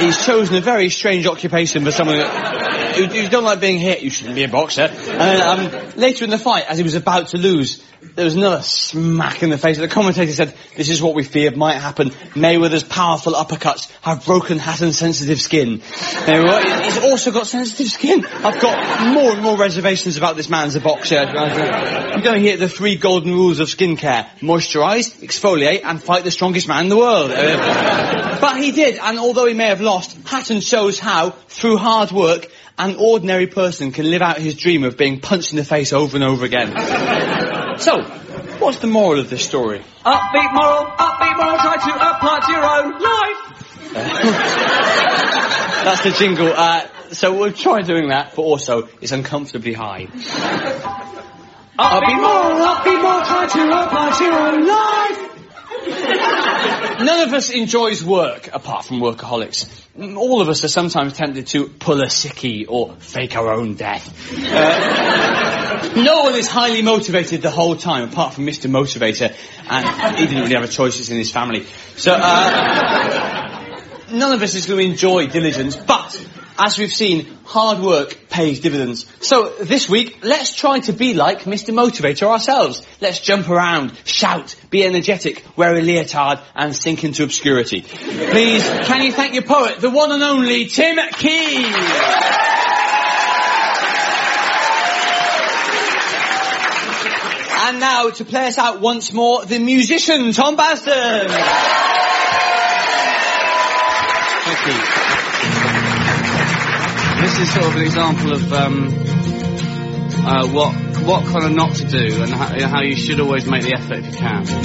He's chosen a very strange occupation for someone who don't like being hit. You shouldn't be a boxer. And later in the fight, as he was about to lose, there was another smack in the face. The commentator said, "This is what we feared might happen. Mayweather's powerful uppercuts have broken Hassan's sensitive skin." He's also got sensitive skin. I've got more and more reservations about this man as a boxer. I'm going to hear the 3 golden rules of skincare: moisturise, exfoliate, and fight the strongest man in the world. But he did, and although he may have lost, Hassan shows how, through hard work, an ordinary person can live out his dream of being punched in the face over and over again. So, what's the moral of this story? Upbeat moral, try to apply it to your own life. That's the jingle. So we'll try doing that, but also it's uncomfortably high. Upbeat moral, try to apply it to your own life. None of us enjoys work, apart from workaholics. All of us are sometimes tempted to pull a sickie or fake our own death. No one is highly motivated the whole time, apart from Mr. Motivator, and he didn't really have a choice in his family. So, none of us is going to enjoy diligence, but, as we've seen, hard work pays dividends. So, this week, let's try to be like Mr. Motivator ourselves. Let's jump around, shout, be energetic, wear a leotard, and sink into obscurity. Please, can you thank your poet, the one and only Tim Key? And now, to play us out once more, the musician, Tom Basden. Thank you. This is sort of an example of what kind of not to do and how you should always make the effort if you can.